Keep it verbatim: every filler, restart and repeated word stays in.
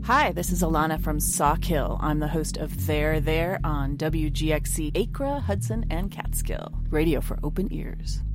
Hi, this is Alana from Sawkill. I'm the host of There There on W G X C Acra, Hudson, and Catskill. Radio for open ears.